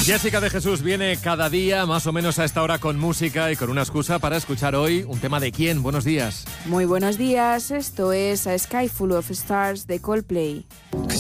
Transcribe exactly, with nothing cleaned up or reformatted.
Jessica de Jesús viene cada día más o menos a esta hora con música y con una excusa para escuchar hoy un tema de quién. Buenos días. Muy buenos días, esto es A Sky Full of Stars de Coldplay.